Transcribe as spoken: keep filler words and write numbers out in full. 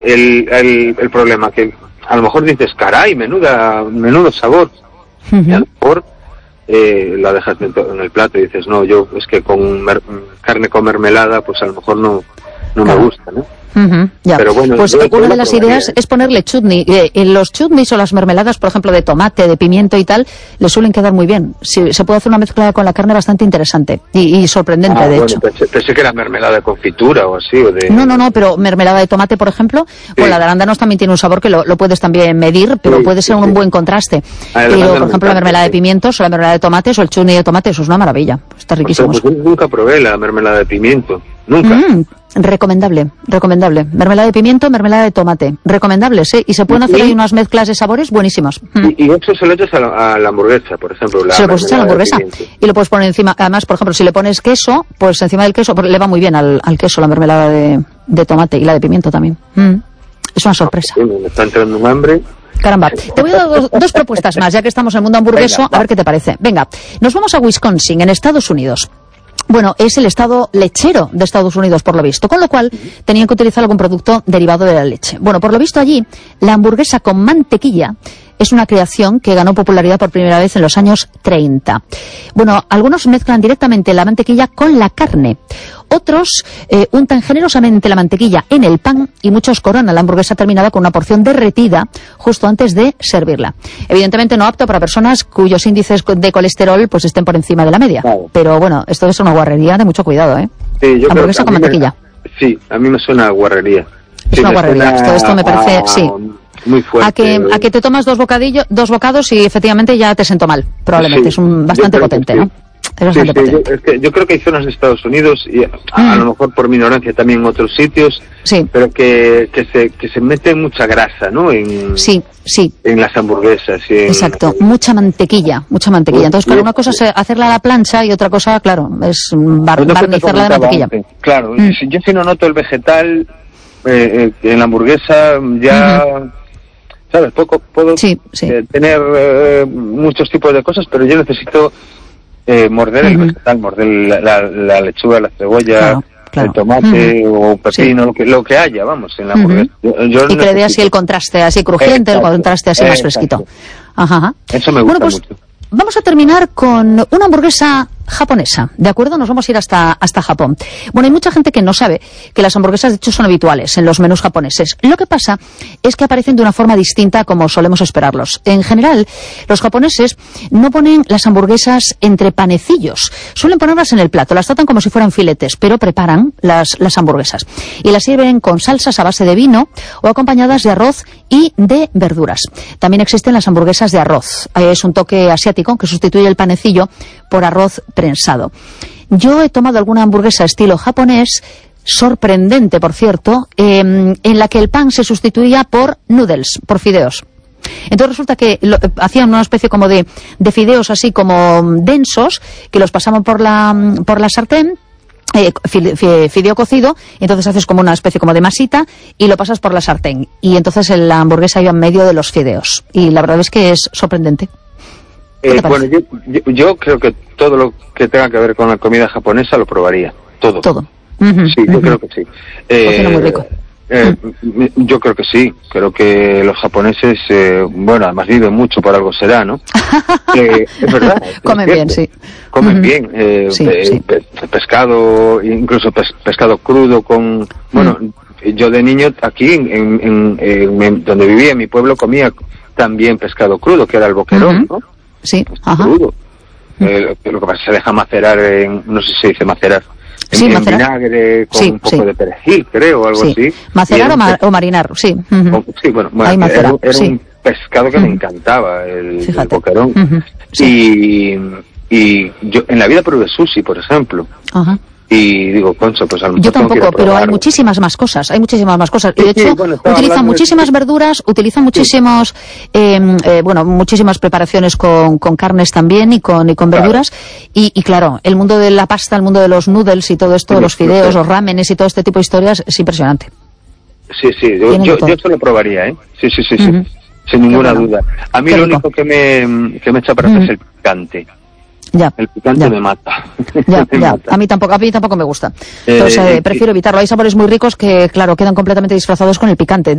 el, el, el problema, que a lo mejor dices, caray, menuda, menudo sabor, uh-huh. y a lo mejor eh, la dejas en el plato y dices, no, yo es que con mer- carne con mermelada, pues a lo mejor no, no claro. me gusta, ¿no? Uh-huh, ya. Pero bueno, pues una de las ideas es ponerle chutney. Eh, en los chutneys o las mermeladas, por ejemplo, de tomate, de pimiento y tal, le suelen quedar muy bien. Si, se puede hacer una mezcla con la carne bastante interesante y, y sorprendente, ah, de bueno, hecho. Pensé, pensé que era mermelada de confitura o así. O de... No, no, no, pero mermelada de tomate, por ejemplo, sí. Bueno, la de arándanos también tiene un sabor que lo, lo puedes también medir, pero sí, puede ser sí, un sí. buen contraste. Ah, pero, por ejemplo, la mermelada de pimientos o la mermelada de tomates o el chutney de tomate, eso es una maravilla. Está riquísimo. Pues, pues, nunca probé la mermelada de pimiento. Nunca. Mm, recomendable, recomendable. Mermelada de pimiento, mermelada de tomate. Recomendables, ¿eh? Y se pueden hacer ahí unas mezclas de sabores buenísimos. Mm. Y, y eso se lo echas a la, a la hamburguesa, por ejemplo. La se lo puedes echar a la hamburguesa. Y lo puedes poner encima. Además, por ejemplo, si le pones queso, pues encima del queso, le va muy bien al, al queso la mermelada de, de tomate y la de pimiento también. Mm. Es una sorpresa. Sí, me está entrando un hambre. Caramba, te voy a dar dos, dos propuestas más, ya que estamos en el mundo hamburgueso, Venga, a ver qué te parece. Venga, nos vamos a Wisconsin, en Estados Unidos. Bueno, es el estado lechero de Estados Unidos, por lo visto, con lo cual tenían que utilizar algún producto derivado de la leche. Bueno, por lo visto allí, la hamburguesa con mantequilla es una creación que ganó popularidad por primera vez en los años treinta. Bueno, algunos mezclan directamente la mantequilla con la carne. Otros eh, untan generosamente la mantequilla en el pan y muchos coronan la hamburguesa terminada con una porción derretida justo antes de servirla. Evidentemente no apto para personas cuyos índices de colesterol pues estén por encima de la media. Claro. Pero bueno, esto es una guarrería de mucho cuidado, ¿eh? Sí, yo hamburguesa con mantequilla. Me, sí, a mí me suena a guarrería. Es sí, una guarrería. Todo esto me parece, a, sí. Muy fuerte. A que, a que te tomas dos bocadillos, dos bocados y efectivamente ya te siento mal. Probablemente. Sí, es un bastante potente, sí. ¿no? Es sí, sí, yo, es que yo creo que hay zonas de Estados Unidos, y a, mm. a lo mejor por mi ignorancia también en otros sitios, sí. pero que, que, se, que se mete mucha grasa, ¿no? En, sí, sí. En las hamburguesas. Y en, Exacto, en... mucha mantequilla, mucha mantequilla. Entonces, claro, una cosa es hacerla a la plancha y otra cosa, claro, es bar, barnizarla de mantequilla. Antes. Claro, mm. yo si no noto el vegetal eh, eh, en la hamburguesa ya... Mm-hmm. ¿Sabes? Poco, puedo sí, sí. Eh, tener eh, muchos tipos de cosas, pero yo necesito... Eh, morder el uh-huh. vegetal, morder la, la, la lechuga, la cebolla, claro, claro. el tomate uh-huh. o pepino, sí. lo que lo que haya, vamos, en la hamburguesa. Uh-huh. Yo, yo y que le dé así el contraste, así crujiente, exacto, el contraste así exacto. más fresquito. Ajá, ajá. Eso me gusta bueno, pues, mucho. Vamos a terminar con una hamburguesa japonesa, ¿de acuerdo? Nos vamos a ir hasta, hasta Japón. Bueno, hay mucha gente que no sabe que las hamburguesas de hecho son habituales en los menús japoneses. Lo que pasa es que aparecen de una forma distinta como solemos esperarlos. En general, los japoneses no ponen las hamburguesas entre panecillos. Suelen ponerlas en el plato, las tratan como si fueran filetes, pero preparan las, las hamburguesas. Y las sirven con salsas a base de vino o acompañadas de arroz y de verduras. También existen las hamburguesas de arroz. Es un toque asiático que sustituye el panecillo por arroz prensado. Yo he tomado alguna hamburguesa estilo japonés, sorprendente por cierto, eh, en la que el pan se sustituía por noodles, por fideos. Entonces resulta que lo, hacían una especie como de, de fideos así como densos, que los pasaban por la, por la sartén, Eh, fideo cocido, y entonces haces como una especie como de masita y lo pasas por la sartén y entonces la hamburguesa iba en medio de los fideos y la verdad es que es sorprendente. Eh, bueno, yo, yo, yo creo que todo lo que tenga que ver con la comida japonesa lo probaría, todo. Todo. Uh-huh, sí, uh-huh. yo creo que sí. Cocina eh, muy rico. Eh, uh-huh. Yo creo que sí, creo que los japoneses, eh, bueno, además viven mucho, por algo será, ¿no? eh, es verdad. Comen bien, sí. Comen uh-huh. bien, eh, sí, pe- sí. Pe- pescado, incluso pes- pescado crudo con, bueno, uh-huh. yo de niño aquí, en, en, en, en donde vivía, en mi pueblo, comía también pescado crudo, que era el boquerón, uh-huh. ¿no? Sí, pues ajá. Crudo. Eh, lo, lo que pasa es que se deja macerar en, no sé si se dice macerar, en, sí, en macerar. vinagre con sí, un poco sí. de perejil, creo, o algo sí. así. Macerar o, ma- o marinar, sí. Uh-huh. Sí, bueno, bueno era, era sí. un pescado que uh-huh. me encantaba, el, el boquerón. Uh-huh. Sí. Y, y yo en la vida probé sushi, por ejemplo. Ajá. Y digo, concho, pues a lo mejor yo tampoco, pero hay probar. muchísimas más cosas, hay muchísimas más cosas. Y sí, de hecho, sí, bueno, utilizan muchísimas de... verduras, utilizan muchísimos, sí. eh, eh, bueno, muchísimas preparaciones con, con carnes también y con, y con claro. verduras. Y, y claro, el mundo de la pasta, el mundo de los noodles y todo esto, sí, los fideos, sí. los ramenes y todo este tipo de historias, es impresionante. Sí, sí, yo, yo, yo esto lo probaría, ¿eh? Sí, sí, sí, uh-huh. sí. Sin ninguna bueno. duda. A mí Qué lo rico. único que me, que me echa para atrás uh-huh. es el picante. Ya, el picante ya. me mata. Ya, me ya. mata. A mí tampoco, a mí tampoco me gusta. Entonces eh, eh, prefiero evitarlo. Hay sabores muy ricos que, claro, quedan completamente disfrazados con el picante.